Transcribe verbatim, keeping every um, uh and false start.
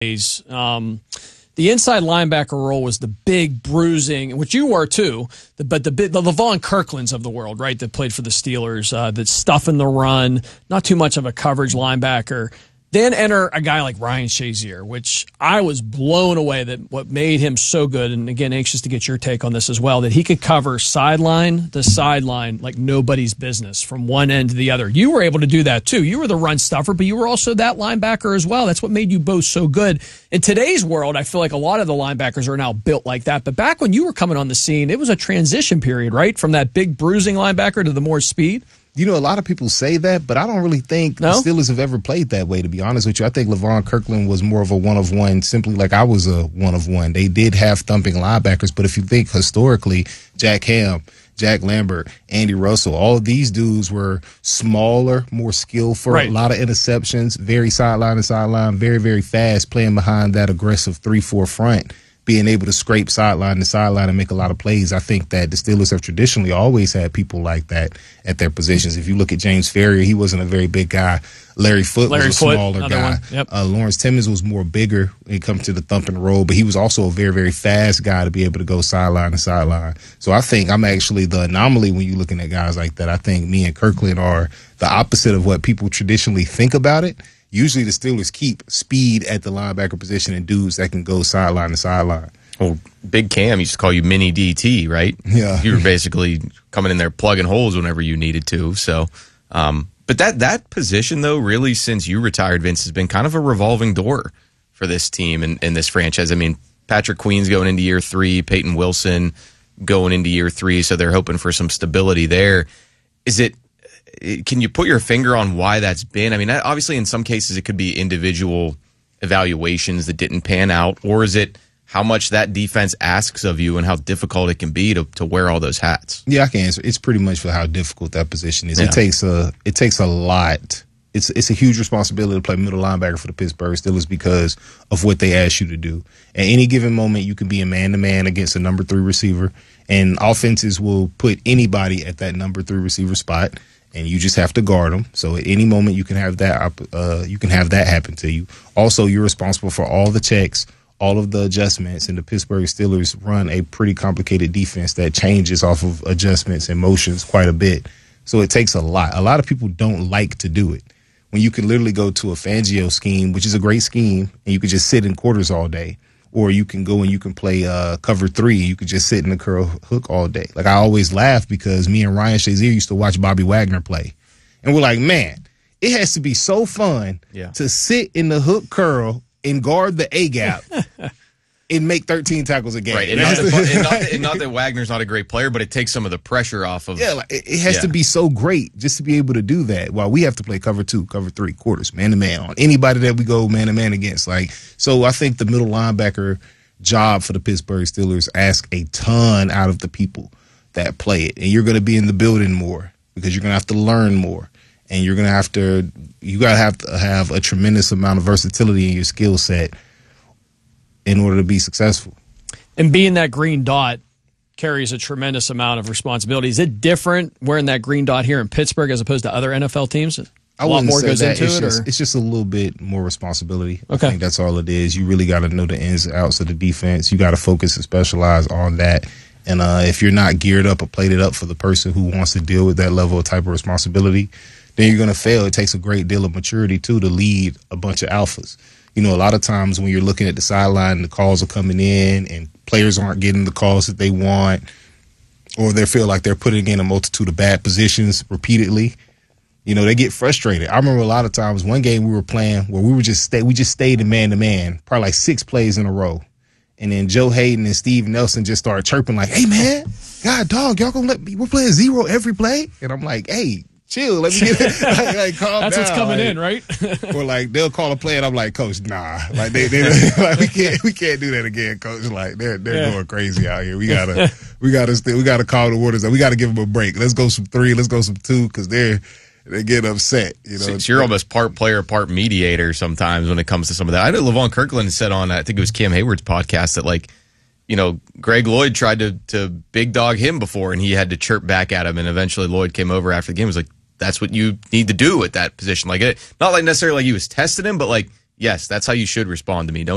Um, the inside linebacker role was the big bruising, which you were too, the, but the, the LaVon Kirklands of the world, right, that played for the Steelers, uh, that's stuffing the run, not too much of a coverage linebacker. Then enter a guy like Ryan Shazier, which I was blown away that what made him so good, and again, anxious to get your take on this as well, that he could cover sideline to sideline like nobody's business from one end to the other. You were able to do that too. You were the run stuffer, but you were also that linebacker as well. That's what made you both so good. In today's world, I feel like a lot of the linebackers are now built like that, but back when you were coming on the scene, it was a transition period, right? From that big bruising linebacker to the more speed. You know, a lot of people say that, but I don't really think no? the Steelers have ever played that way, to be honest with you. I think LaVon Kirkland was more of a one-of-one, simply like I was a one-of-one. They did have thumping linebackers, but if you think historically, Jack Ham, Jack Lambert, Andy Russell, all of these dudes were smaller, more skillful, right. A lot of interceptions, very sideline to sideline, very, very fast, playing behind that aggressive three four front, being able to scrape sideline to sideline and make a lot of plays. I think that the Steelers have traditionally always had people like that at their positions. If you look at James Ferrier, he wasn't a very big guy. Larry Foote Larry was a Foote, smaller guy. Yep. Uh, Lawrence Timmons was more bigger when it comes to the thumping role, but he was also a very, very fast guy to be able to go sideline to sideline. So I think I'm actually the anomaly when you're looking at guys like that. I think me and Kirkland are the opposite of what people traditionally think about it. Usually the Steelers keep speed at the linebacker position and dudes that can go sideline to sideline. Well, Big Cam used to call you Mini D T, right? Yeah. You were basically coming in there plugging holes whenever you needed to. So, um, but that that position, though, really since you retired, Vince, has been kind of a revolving door for this team and, and this franchise. I mean, Patrick Queen's going into year three, Peyton Wilson going into year three, so they're hoping for some stability there. Is it? Can you put your finger on why that's been? I mean, obviously, in some cases, it could be individual evaluations that didn't pan out, or is it how much that defense asks of you and how difficult it can be to, to wear all those hats? Yeah, I can answer. It's pretty much for how difficult that position is. Yeah. It takes a it takes a lot. It's it's a huge responsibility to play middle linebacker for the Pittsburgh Steelers because of what they ask you to do. At any given moment, you can be a man-to-man against a number three receiver, and offenses will put anybody at that number three receiver spot, and you just have to guard them. So at any moment, you can have that uh, you can have that happen to you. Also, you're responsible for all the checks, all of the adjustments, and the Pittsburgh Steelers run a pretty complicated defense that changes off of adjustments and motions quite a bit. So it takes a lot. A lot of people don't like to do it. When you can literally go to a Fangio scheme, which is a great scheme, and you can just sit in quarters all day, or you can go and you can play uh, cover three. You could just sit in the curl hook all day. Like I always laugh because me and Ryan Shazier used to watch Bobby Wagner play, and we're like, man, it has to be so fun yeah. to sit in the hook curl and guard the A gap and make thirteen tackles a game. Right, and not, that, and, not that, and not that Wagner's not a great player, but it takes some of the pressure off of. Yeah, like, it, it has yeah. to be so great just to be able to do that. While we have to play cover two, cover three, quarters, man to man on anybody that we go man to man against. Like, so I think the middle linebacker job for the Pittsburgh Steelers asks a ton out of the people that play it, and you're going to be in the building more because you're going to have to learn more. And you're going to have to, you got to have to have a tremendous amount of versatility in your skill set in order to be successful. And being that green dot carries a tremendous amount of responsibility. Is it different wearing that green dot here in Pittsburgh as opposed to other N F L teams? A I lot more say goes that. into it's it? Just, or? it's just a little bit more responsibility. Okay. I think that's all it is. You really got to know the ins and outs of the defense. You got to focus and specialize on that. And uh, if you're not geared up or plated up for the person who wants to deal with that level of type of responsibility, then you're going to fail. It takes a great deal of maturity, too, to lead a bunch of alphas. You know, a lot of times when you're looking at the sideline, the calls are coming in and players aren't getting the calls that they want, or they feel like they're putting in a multitude of bad positions repeatedly. You know, they get frustrated. I remember a lot of times one game we were playing where we were just stay, we just stayed in man-to-man, probably like six plays in a row. And then Joe Hayden and Steve Nelson just started chirping like, hey, man, God, dog, y'all gonna let me, we're playing zero every play? And I'm like, hey, chill, let me get it. like, like, calm That's down. what's coming like, in, right? or like they'll call a play and I'm like, Coach, nah. Like they, they like we can't we can't do that again, Coach. Like they're they're yeah. going crazy out here. We gotta we gotta still we gotta calm the waters down. We gotta give them a break. Let's go some three, let's go some two, because they're they get upset. You know, so you're almost part player, part mediator sometimes when it comes to some of that. I know LaVon Kirkland said on I think it was Cam Hayward's podcast that like, you know, Greg Lloyd tried to to big dog him before and he had to chirp back at him, and eventually Lloyd came over after the game and was like, that's what you need to do at that position. Like, it, not like necessarily like he was testing him, but like, yes, that's how you should respond to me. Don't